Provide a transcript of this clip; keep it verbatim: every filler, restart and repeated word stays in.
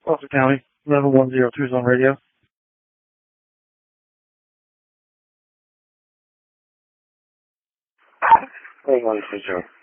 Gloucester County, eleven one zero two zone radio. Hey, one two zero.